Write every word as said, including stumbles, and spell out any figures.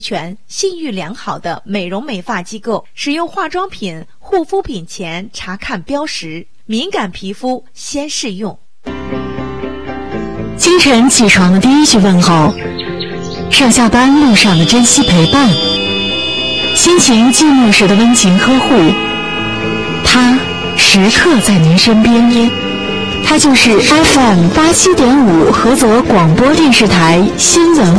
全、信誉良好的美容美发机构，使用化妆品、护肤品前查看标识，敏感皮肤先试用。 清晨起床的第一句问候，上下班路上的珍惜陪伴，心情寂寞时的温情呵护，他时刻在您身边。他就是 F M 八七点五菏泽广播电视台新闻